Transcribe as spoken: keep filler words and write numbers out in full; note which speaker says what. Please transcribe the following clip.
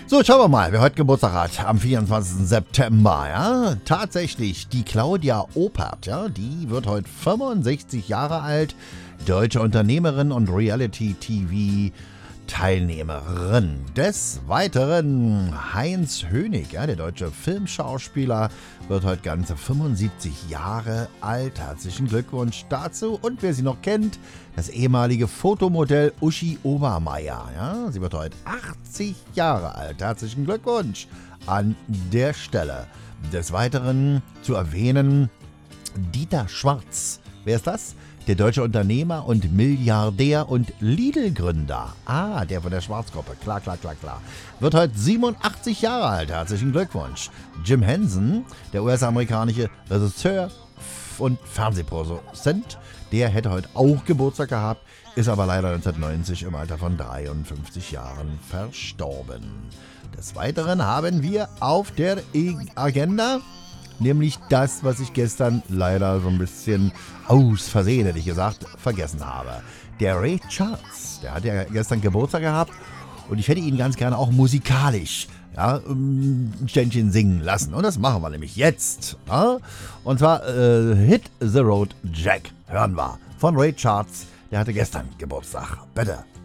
Speaker 1: So, schauen wir mal, wer heute Geburtstag hat, am vierundzwanzigsten September, ja, tatsächlich, die Claudia Obert, ja, die wird heute fünfundsechzig Jahre alt, deutsche Unternehmerin und Reality-T V-Teilnehmerin. Des Weiteren Heinz Hönig, ja, der deutsche Filmschauspieler, wird heute ganze fünfundsiebzig Jahre alt. Herzlichen Glückwunsch dazu. Und wer sie noch kennt, das ehemalige Fotomodell Uschi Obermeier. Ja, sie wird heute achtzig Jahre alt. Herzlichen Glückwunsch an der Stelle. Des Weiteren zu erwähnen Dieter Schwarz. Wer ist das? Der deutsche Unternehmer und Milliardär und Lidl-Gründer. Ah, der von der Schwarzgruppe. Klar, klar, klar, klar. Wird heute siebenundachtzig Jahre alt. Herzlichen Glückwunsch. Jim Henson, der U S-amerikanische Regisseur und Fernsehproduzent, der hätte heute auch Geburtstag gehabt, ist aber leider neunzehnhundertneunzig im Alter von dreiundfünfzig Jahren verstorben. Des Weiteren haben wir auf der Agenda nämlich das, was ich gestern leider so ein bisschen aus Versehen, hätte ich gesagt, vergessen habe. Der Ray Charles, der hat ja gestern Geburtstag gehabt und ich hätte ihn ganz gerne auch musikalisch, ja, ein Ständchen singen lassen. Und das machen wir nämlich jetzt. Ja? Und zwar äh, Hit the Road Jack, hören wir, von Ray Charles. Der hatte gestern Geburtstag. Bitte.